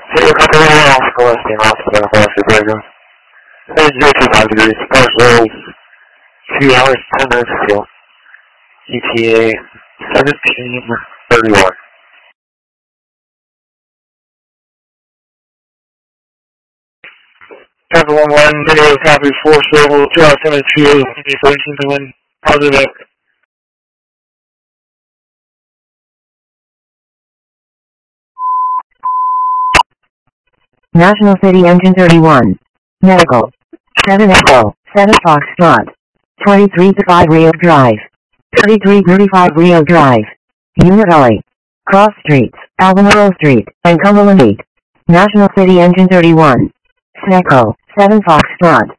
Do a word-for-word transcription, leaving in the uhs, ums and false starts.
City Continental, of course, in Austin, of course, Vegas. It's zero two five degrees, partial, two hours, ten minutes still. E T A seventeen thirty-one. Traffic one one, video copy four civil, two hours, ten minutes fuel, seventeen thirty-one, positive. National City Engine thirty-one. Medical. seven Echo. seven Foxtrot. twenty-three to five Rio Drive. thirty-three thirty-five Rio Drive. Unit Valley. Cross Streets, Albemarle Street, and Cumberland eight. National City Engine thirty-one. Echo. seven Foxtrot.